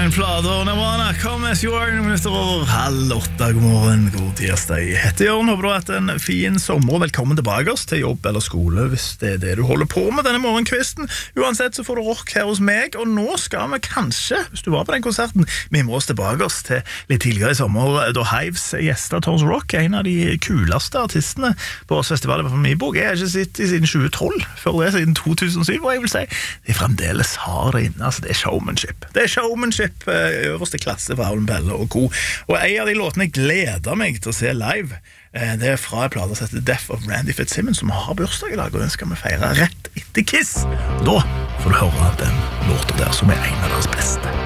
en plate og Nirvana. Come as you are, minutter over 7:30. God morgen, god tirsdag. Jeg heter Jørn, håper du har hatt en fin sommer og velkommen tilbake oss til jobb eller skole hvis det er det du holder på med denne morgenkvisten. Uansett så får du rock her hos meg, og nå skal vi kanskje, hvis du var på den konserten, vi må oss tilbake oss til litt tidligere i sommer, da Hives gjester Tons Rock, en av de kuleste artistene på oss festivalet på min bok. Jeg har ikke sett i siden 2012, før det siden 2007, og jeg vil si, de fremdeles har det inne, altså det er showmanship. Det er showmanship øverste klasse for Havlen Pelle og co. Og en av de låtene jeg gleder meg til å se live, det er fra en plate som heter Death of Randy Fitzsimmons, som har bursdag i dag, og den skal vi feire rett etter Kiss. Da får du høre den låten der som er en av deres beste.